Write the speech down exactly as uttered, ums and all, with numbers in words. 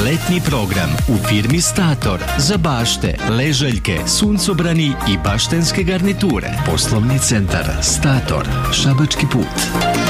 Letnji program u firmi Stator za bašte, ležaljke, suncobrani i baštenske garniture. Poslovni centar Stator, Šabački put.